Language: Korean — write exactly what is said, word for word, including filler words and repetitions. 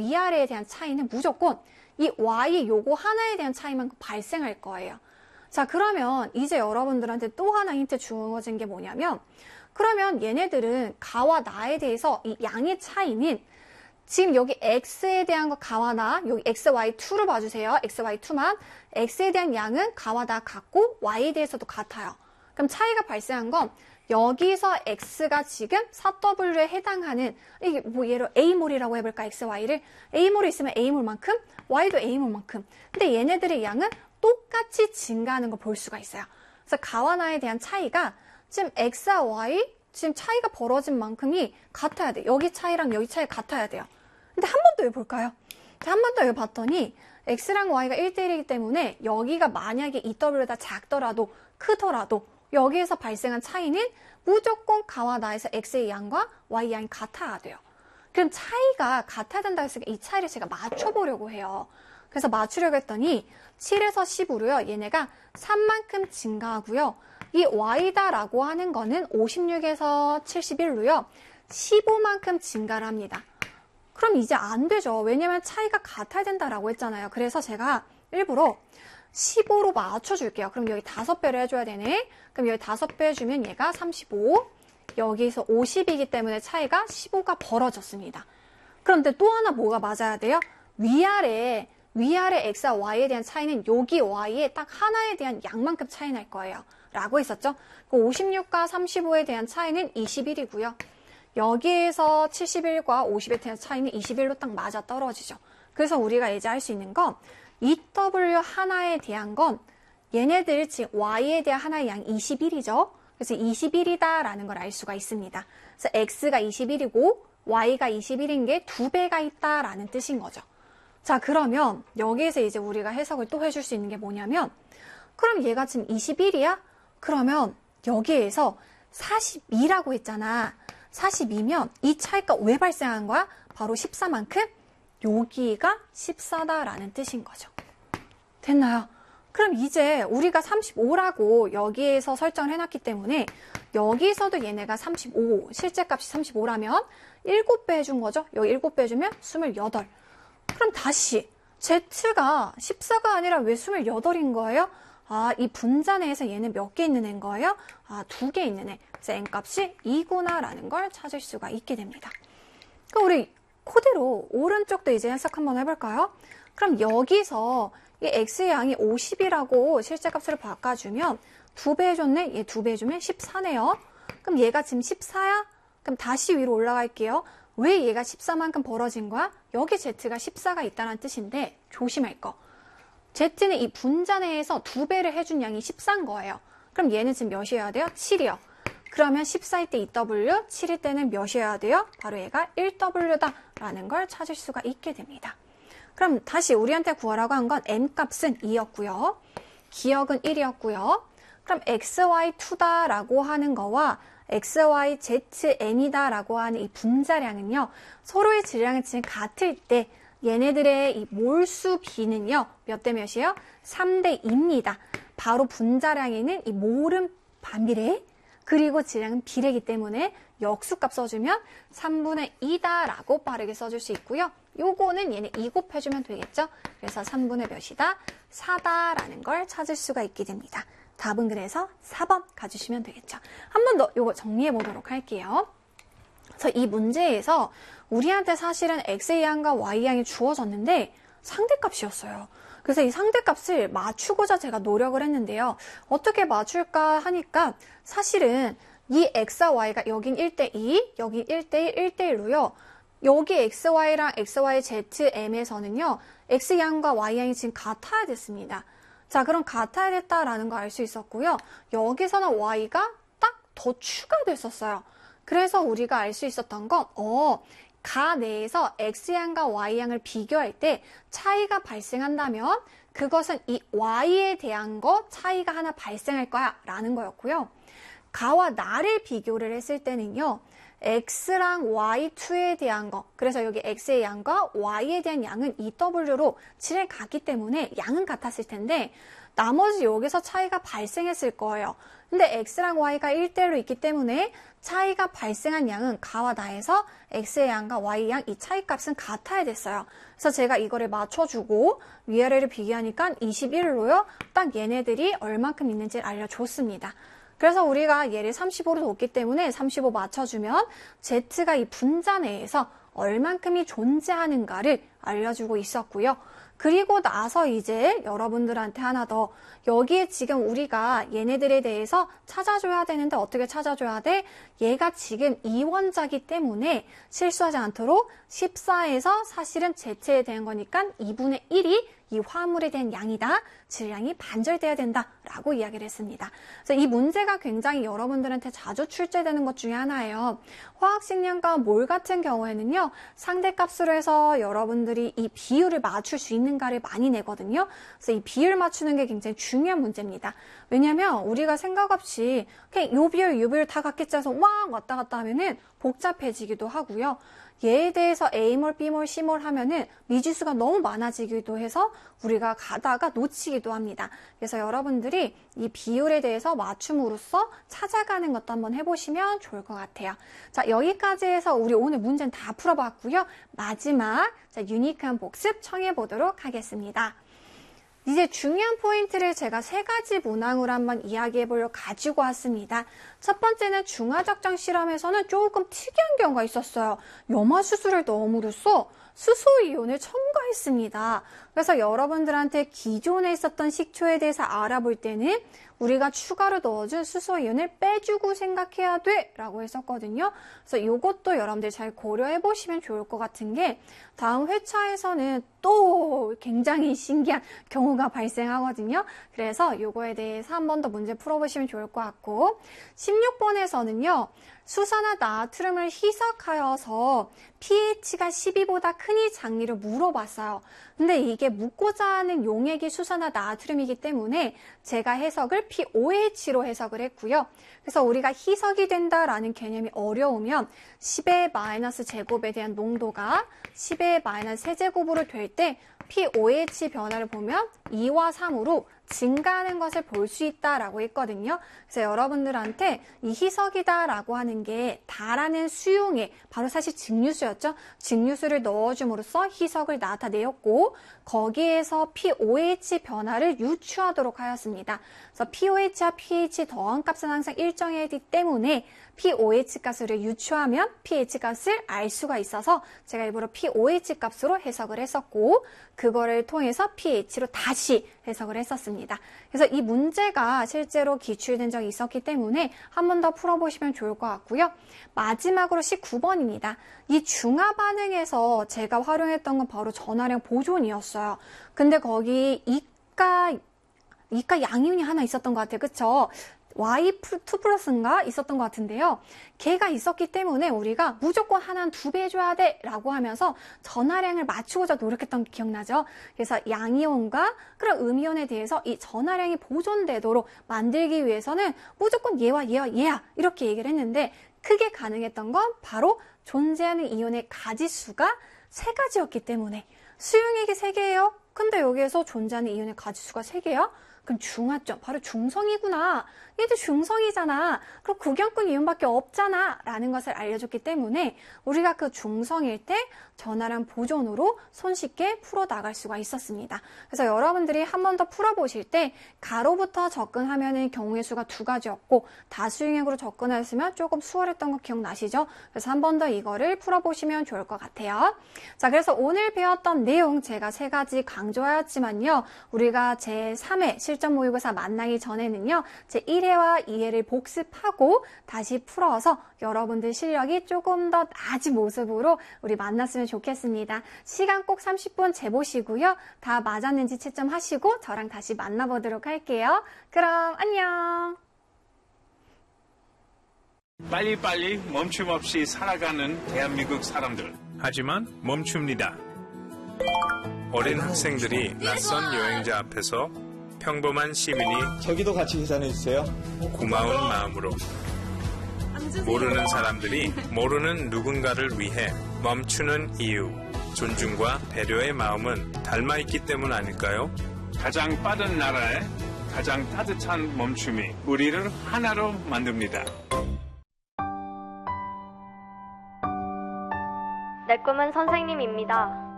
위아래에 대한 차이는 무조건 이 y 요거 하나에 대한 차이만 발생할 거예요. 자, 그러면 이제 여러분들한테 또 하나 힌트 주어진 게 뭐냐면, 그러면 얘네들은 가와 나에 대해서 이 양의 차이는 지금 여기 x에 대한 거 가와 나, 여기 엑스 와이 투로 봐주세요. 엑스 와이 투만. x에 대한 양은 가와 나 같고 y에 대해서도 같아요. 그럼 차이가 발생한 건 여기서 x가 지금 사 더블유에 해당하는, 이게 뭐 예로 A몰이라고 해볼까, 엑스 와이를. A몰이 있으면 A몰만큼, y도 A몰만큼. 근데 얘네들의 양은 똑같이 증가하는 거 볼 수가 있어요. 그래서 가와 나에 대한 차이가 지금 x와 y, 지금 차이가 벌어진 만큼이 같아야 돼. 여기 차이랑 여기 차이 같아야 돼요. 근데 한 번 더 해볼까요? 한 번 더 해봤더니 x랑 y가 일 대 일이기 때문에 여기가 만약에 이 더블유보다 작더라도 크더라도 여기에서 발생한 차이는 무조건 가와 나에서 x의 양과 y 양이 같아야 돼요. 그럼 차이가 같아야 된다고 했으니까 이 차이를 제가 맞춰보려고 해요. 그래서 맞추려고 했더니 칠에서 십으로요. 얘네가 삼만큼 증가하고요. 이 y다라고 하는 거는 오십육에서 칠십일로요. 십오만큼 증가를 합니다. 그럼 이제 안 되죠. 왜냐면 차이가 같아야 된다라고 했잖아요. 그래서 제가 일부러 십오로 맞춰줄게요. 그럼 여기 다섯 배를 해줘야 되네. 그럼 여기 다섯 배 해주면 얘가 삼십오, 여기서 오십이기 때문에 차이가 십오가 벌어졌습니다. 그런데 또 하나 뭐가 맞아야 돼요? 위아래, 위아래 x와 y에 대한 차이는 여기 y에 딱 하나에 대한 양만큼 차이 날 거예요. 라고 했었죠? 오십육과 삼십오에 대한 차이는 이십일이고요. 여기에서 칠십일과 오십에 대한 차이는 이십일로 딱 맞아 떨어지죠. 그래서 우리가 이제 할 수 있는 건 이 더블유 하나에 대한 건 얘네들 지금 y에 대한 하나의 양이 이십일이죠. 그래서 이십일이다라는 걸 알 수가 있습니다. 그래서 x가 이십일이고 y가 이십일인 게 두 배가 있다라는 뜻인 거죠. 자, 그러면 여기에서 이제 우리가 해석을 또 해줄 수 있는 게 뭐냐면, 그럼 얘가 지금 이십일이야? 그러면 여기에서 사십이라고 했잖아. 사십이면 이 차이가 왜 발생한 거야? 바로 십사만큼 여기가 십사다라는 뜻인 거죠. 됐나요? 그럼 이제 우리가 삼십오라고 여기에서 설정을 해놨기 때문에 여기서도 얘네가 삼십오, 실제 값이 삼십오라면 일곱 배 해준 거죠. 여기 일곱 배 해주면 이십팔. 그럼 다시 z가 십사가 아니라 왜 이십팔인 거예요? 아, 이 분자 내에서 얘는 몇 개 있는 애인 거예요? 아, 두 개 있는 애. 그래서 n값이 이구나라는 걸 찾을 수가 있게 됩니다. 그럼 우리 그대로 오른쪽도 이제 해석 한번 해볼까요? 그럼 여기서 이 x의 양이 오십이라고 실제값으로 바꿔주면 두 배 해줬네? 얘 두 배 해주면 십사네요. 그럼 얘가 지금 십사야? 그럼 다시 위로 올라갈게요. 왜 얘가 십사만큼 벌어진 거야? 여기 z가 십사가 있다는 뜻인데 조심할 거. z는 이 분자 내에서 두 배를 해준 양이 십사인 거예요. 그럼 얘는 지금 몇이어야 돼요? 칠이요. 그러면 십사일 때 이 더블유, 칠일 때는 몇이어야 돼요? 바로 얘가 일 더블유다라는 걸 찾을 수가 있게 됩니다. 그럼 다시 우리한테 구하라고 한 건 n값은 이였고요. 기억은 일이었고요. 그럼 엑스 와이 투다라고 하는 거와 엑스 와이 제트 엔이다라고 하는 이 분자량은요. 서로의 질량이 지금 같을 때 얘네들의 이 몰수 비는요. 몇 대 몇이에요? 삼 대 이입니다. 바로 분자량에는 이 몰은 반비례, 그리고 질량은 비례이기 때문에 역수값 써주면 삼분의 이다라고 빠르게 써줄 수 있고요. 요거는 얘네 이 곱해주면 되겠죠? 그래서 삼분의 몇이다? 사다라는 걸 찾을 수가 있게 됩니다. 답은 그래서 사 번 가주시면 되겠죠. 한 번 더 요거 정리해 보도록 할게요. 그래서 이 문제에서 우리한테 사실은 x의 양과 y 양이 주어졌는데 상대값이었어요. 그래서 이 상대값을 맞추고자 제가 노력을 했는데요. 어떻게 맞출까 하니까 사실은 이 x와 y가 여긴 일 대 이, 여긴 일 대 일, 일 대 일로요. 여기 xy랑 xyzm에서는요. x양과 y양이 지금 같아야 됐습니다. 자, 그럼 같아야 됐다라는 거 알 수 있었고요. 여기서는 y가 딱 더 추가됐었어요. 그래서 우리가 알 수 있었던 건 어, 가 내에서 x양과 y양을 비교할 때 차이가 발생한다면 그것은 이 y에 대한 거 차이가 하나 발생할 거야 라는 거였고요. 가와 나를 비교를 했을 때는요. x랑 와이 투에 대한 거, 그래서 여기 x의 양과 y에 대한 양은 이 더블유로 칠에 갔기 때문에 양은 같았을 텐데 나머지 여기서 차이가 발생했을 거예요. 근데 x랑 y가 일 대 일로 있기 때문에 차이가 발생한 양은 가와 나에서 x의 양과 y의 양 이 차이 값은 같아야 됐어요. 그래서 제가 이거를 맞춰주고 위아래를 비교하니까 이십일로요. 딱 얘네들이 얼만큼 있는지 알려줬습니다. 그래서 우리가 얘를 삼십오로 뒀기 때문에 삼십오 맞춰주면 z가 이 분자 내에서 얼만큼이 존재하는가를 알려주고 있었고요. 그리고 나서 이제 여러분들한테 하나 더, 여기에 지금 우리가 얘네들에 대해서 찾아줘야 되는데 어떻게 찾아줘야 돼? 얘가 지금 이원자기 때문에 실수하지 않도록 십사에서 사실은 z에 대한 거니까 이분의 일이 이 화물에 대한 양이다. 질량이 반절돼야 된다라고 이야기를 했습니다. 그래서 이 문제가 굉장히 여러분들한테 자주 출제되는 것 중에 하나예요. 화학식량과 몰 같은 경우에는요. 상대값으로 해서 여러분들이 이 비율을 맞출 수 있는가를 많이 내거든요. 그래서 이 비율 맞추는 게 굉장히 중요한 문제입니다. 왜냐하면 우리가 생각 없이 그냥 요 비율, 요 비율 다 같겠지 해서 왕 왔다 갔다 하면은 복잡해지기도 하고요. 얘에 대해서 A몰, B몰, C몰 하면은 미지수가 너무 많아지기도 해서 우리가 가다가 놓치기도 합니다. 그래서 여러분들이 이 비율에 대해서 맞춤으로써 찾아가는 것도 한번 해보시면 좋을 것 같아요. 자, 여기까지 해서 우리 오늘 문제는 다 풀어봤고요. 마지막 자, 유니크한 복습 청해보도록 하겠습니다. 이제 중요한 포인트를 제가 세 가지 문항으로 한번 이야기해보려고 가지고 왔습니다. 첫 번째는 중화적정 실험에서는 조금 특이한 경우가 있었어요. 염화수소를 넣음으로써 수소이온을 첨가했습니다. 그래서 여러분들한테 기존에 있었던 식초에 대해서 알아볼 때는 우리가 추가로 넣어준 수소이온을 빼주고 생각해야 돼 라고 했었거든요. 그래서 이것도 여러분들 잘 고려해 보시면 좋을 것 같은 게 다음 회차에서는 또 굉장히 신기한 경우가 발생하거든요. 그래서 이거에 대해서 한 번 더 문제 풀어보시면 좋을 것 같고 십육 번에서는요. 수산화 나트륨을 희석하여서 pH가 십이보다 크니 작니를 물어봤어요. 근데 이게 묻고자 하는 용액이 수산화 나트륨이기 때문에 제가 해석을 피오에이치로 해석을 했고요. 그래서 우리가 희석이 된다라는 개념이 어려우면 십의 마이너스 제곱에 대한 농도가 십의 마이너스 세제곱으로 될 때 피오에이치 변화를 보면 이와 삼으로 증가하는 것을 볼 수 있다라고 했거든요. 그래서 여러분들한테 이 희석이다라고 하는 게 다라는 수용에 바로 사실 증류수였죠. 증류수를 넣어줌으로써 희석을 나타내었고 거기에서 피오에이치 변화를 유추하도록 하였습니다. 그래서 피오에이치와 pH 더한 값은 항상 일정해야 하기 때문에 피오에이치 값을 유추하면 pH 값을 알 수가 있어서 제가 일부러 피오에이치 값으로 해석을 했었고 그거를 통해서 pH로 다시 해석을 했었습니다. 그래서 이 문제가 실제로 기출된 적이 있었기 때문에 한 번 더 풀어보시면 좋을 것 같고요. 마지막으로 십구 번입니다. 이 중화 반응에서 제가 활용했던 건 바로 전화량 보존이었어요. 근데 거기 이가, 이가 양이온이 하나 있었던 것 같아요. 그쵸? 와이 투 플러스인가 있었던 것 같은데요. 걔가 있었기 때문에 우리가 무조건 하나는 두 배 해줘야 돼 라고 하면서 전하량을 맞추고자 노력했던 게 기억나죠? 그래서 양이온과 그런 음이온에 대해서 이 전하량이 보존되도록 만들기 위해서는 무조건 얘와 얘와 얘야 이렇게 얘기를 했는데 그게 가능했던 건 바로 존재하는 이온의 가지수가 세 가지였기 때문에 수용액이 세 개예요? 근데 여기에서 존재하는 이온의 가지수가 세 개야? 그럼 중화점, 바로 중성이구나. 얘도 중성이잖아. 그럼 구경꾼 이온밖에 없잖아. 라는 것을 알려줬기 때문에 우리가 그 중성일 때 전하량 보존으로 손쉽게 풀어나갈 수가 있었습니다. 그래서 여러분들이 한 번 더 풀어보실 때 가로부터 접근하면 경우의 수가 두 가지였고 다수용액으로 접근하였으면 조금 수월했던 거 기억나시죠? 그래서 한 번 더 이거를 풀어보시면 좋을 것 같아요. 자, 그래서 오늘 배웠던 내용 제가 세 가지 강조하였지만요. 우리가 제삼 회 실전 모의고사 만나기 전에는요. 제일 회와 이 회를 복습하고 다시 풀어서 여러분들 실력이 조금 더 나아진 모습으로 우리 만났으면 좋겠습니다. 시간 꼭 삼십 분 재보시고요. 다 맞았는지 채점하시고 저랑 다시 만나보도록 할게요. 그럼 안녕. 빨리빨리 멈춤 없이 살아가는 대한민국 사람들. 하지만 멈춥니다. 어린 학생들이 낯선 여행자 앞에서 평범한 시민이 저기도 같이 계산해 주세요. 고마운 마음으로 모르는 사람들이 모르는 누군가를 위해 멈추는 이유, 존중과 배려의 마음은 닮아있기 때문 아닐까요? 가장 빠른 나라에 가장 따뜻한 멈춤이 우리를 하나로 만듭니다. 내 꿈은 선생님입니다.